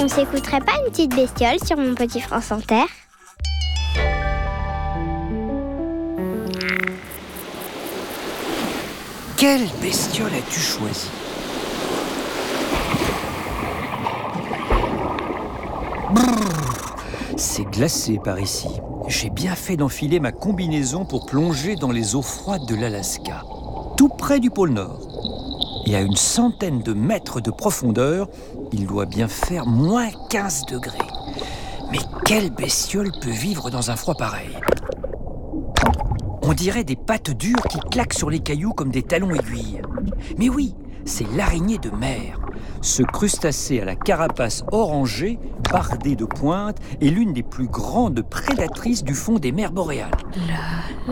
On s'écouterait pas une petite bestiole sur Mon Petit France Inter? Quelle bestiole as-tu choisi? C'est glacé par ici. J'ai bien fait d'enfiler ma combinaison pour plonger dans les eaux froides de l'Alaska, tout près du pôle Nord. Et à une centaine de mètres de profondeur, il doit bien faire moins 15 degrés. Mais quelle bestiole peut vivre dans un froid pareil? On dirait des pattes dures qui claquent sur les cailloux comme des talons aiguilles. Mais oui, c'est l'araignée de mer. Ce crustacé à la carapace orangée, bardée de pointes, est l'une des plus grandes prédatrices du fond des mers boréales.